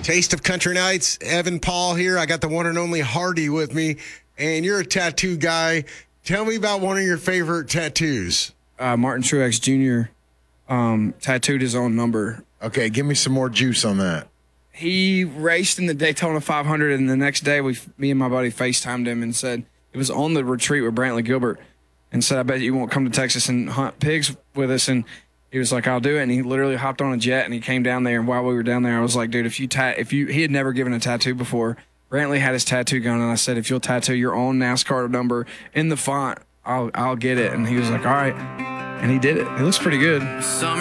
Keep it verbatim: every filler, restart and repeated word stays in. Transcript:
Taste of Country Nights, Evan Paul here. I got the one and only Hardy with me, and you're a tattoo guy. Tell me about one of your favorite tattoos. Uh, Martin Truex Junior Um, tattooed his own number. Okay, give me some more juice on that. He raced in the Daytona five hundred, and the next day, we, me and my buddy FaceTimed him and said, it was on the retreat with Brantley Gilbert, and said, I bet you won't come to Texas and hunt pigs with us. And he was like, I'll do it. And he literally hopped on a jet, and he came down there. And while we were down there, I was like, dude, if you ta- if you, he had never given a tattoo before. Brantley had his tattoo gun, and I said, if you'll tattoo your own NASCAR number in the font, I'll I'll get it. And he was like, all right. And he did it. It looks pretty good.